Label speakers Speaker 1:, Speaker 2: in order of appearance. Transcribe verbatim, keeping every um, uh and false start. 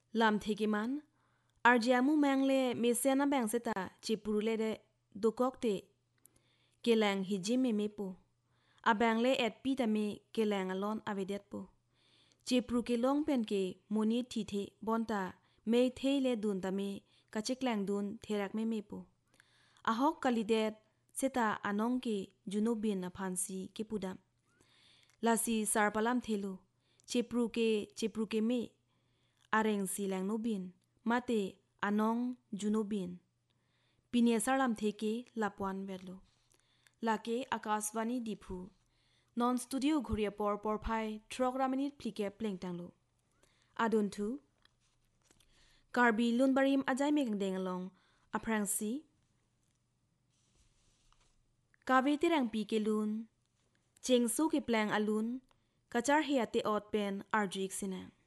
Speaker 1: ลำเทกิมันอาร์เจียมูแมงเล่เมเซนาแบงเซตาจิปรูเล่เดดูกอกเตเกลังฮิจิเมเมปูอาแบงเล่เอ็ดปีตาเมเกลังอลอนอเวเดตปูจิปรูเกลงเป็นเกมูนิทีเทบอนตาเมเทเลดุนตาเมกะเจกแลงดุนเทรักเมเมปูอาฮอกกาลิเดตเซตาอานองเกจูโนบินอพันซีเกปูดัมลาซีซาร์ปาลัมเทลูจิปรูเกจิปรูเกเมอาเรงซีแลงโนบินมาเตอานองจูโนบินปีเนซาลัมเทเกลาปวันเวลโลลาเกอากาสวานีดิพูนอนสตูดิโอคุเรียปอร์ปอร์ไพทรอกรามินิตพลิเกเพลงตังโลอาดุนทูการบีลุนบาริมอาจายเมกังเดงลองอพรังซีกาเวติรังปีเกลุนเจงซูเกเพลงอลุนกะจาร์เฮียเตออดเป็นอาร์จิกซินัง